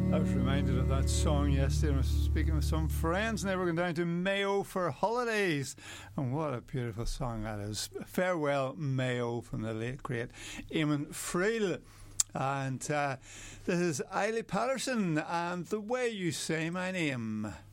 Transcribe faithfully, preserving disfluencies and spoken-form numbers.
I was reminded of that song yesterday. I was speaking with some friends and they were going down to Mayo for holidays. And what a beautiful song that is. Farewell Mayo from the late great Eamon Friel. And uh, this is Eilidh Patterson and The Way You Say My Name.